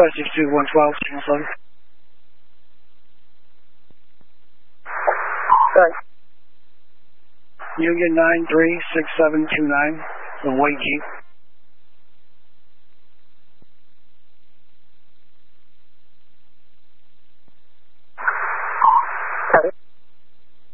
Request 62112, signal 7. Thanks. Union 936729, the white Jeep.